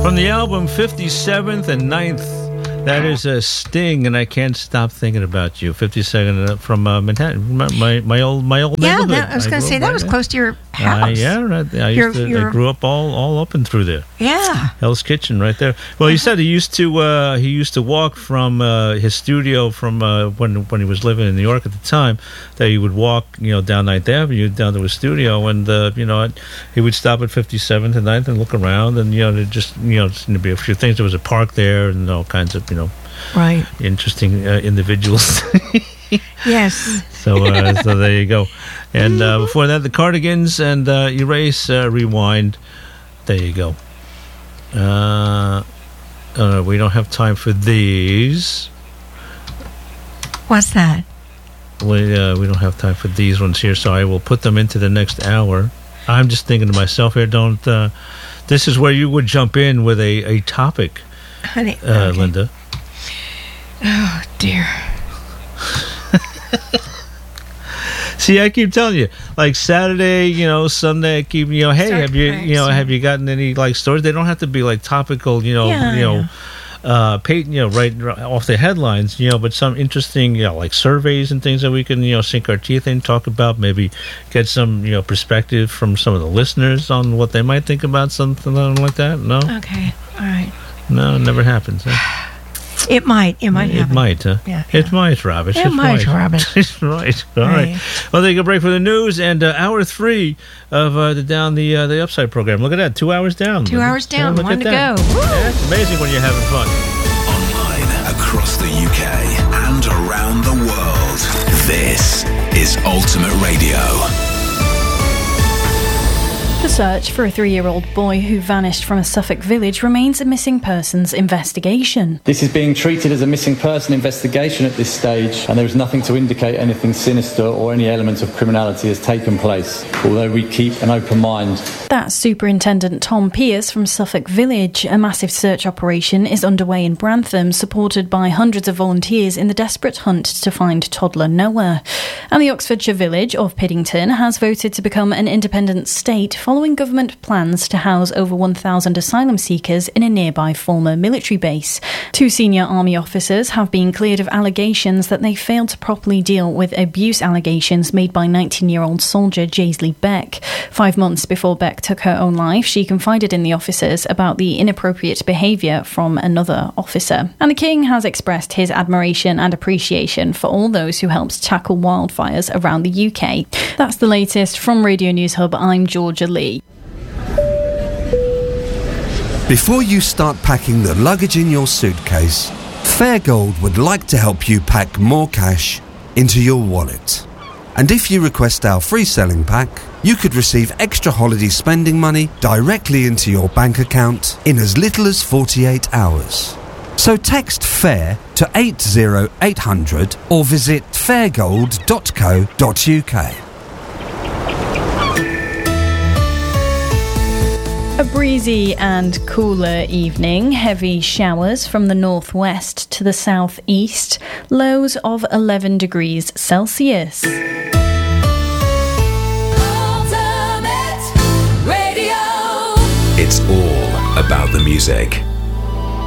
From the album 57th and 9th, that is a Sting, and I can't stop thinking about you. 52nd from Manhattan, my old neighborhood. Yeah, I was going to say that was close to your house. I grew up all up and through there. Yeah, Hell's Kitchen, right there. Well, he said he used to walk from his studio from when he was living in New York at the time. That he would walk, down 9th Avenue down to his studio, and he would stop at 57th and 9th and look around, and just to be a few things. There was a park there, and all kinds of right, interesting individuals. Yes. So there you go. And before that, the Cardigans and Erase, Rewind. There you go. We don't have time for these. What's that? We don't have time for these ones here, so I will put them into the next hour. I'm just thinking to myself here, this is where you would jump in with a topic, honey, okay. Linda. Oh, dear. See, I keep telling you, like Saturday, Sunday, I keep, hey, have you gotten any stories? They don't have to be topical, right off the headlines, but some interesting, surveys and things that we can, sink our teeth in, talk about, maybe get some, perspective from some of the listeners on what they might think about something like that. No? Okay. All right. No, it never happens. Huh? It might happen. It might, huh? Yeah. It might, Robert. It might, Robert. It's right. All right. Well, take a break for the news and hour 3 of the Upside program. Look at that. 2 hours down. 2 hours down. One to go. Yeah, it's amazing when you're having fun. Online, across the UK, and around the world. This is Ultimate Radio. The search for a 3-year-old boy who vanished from a Suffolk village remains a missing persons investigation. This is being treated as a missing person investigation at this stage, and there is nothing to indicate anything sinister or any element of criminality has taken place, although we keep an open mind. That's Superintendent Tom Pearce from Suffolk Village. A massive search operation is underway in Brantham, supported by hundreds of volunteers in the desperate hunt to find toddler Noah. And the Oxfordshire village of Piddington has voted to become an independent state following government plans to house over 1,000 asylum seekers in a nearby former military base. 2 senior army officers have been cleared of allegations that they failed to properly deal with abuse allegations made by 19-year-old soldier Jaisley Beck. 5 months before Beck took her own life, she confided in the officers about the inappropriate behaviour from another officer. And the King has expressed his admiration and appreciation for all those who helped tackle wildfires around the UK. That's the latest from Radio News Hub. I'm Georgia Lee. Before you start packing the luggage in your suitcase, Fairgold would like to help you pack more cash into your wallet. And if you request our free selling pack, you could receive extra holiday spending money directly into your bank account in as little as 48 hours. So text FAIR to 80800 or visit fairgold.co.uk. A breezy and cooler evening, heavy showers from the northwest to the southeast, lows of 11 degrees Celsius. It's all about the music.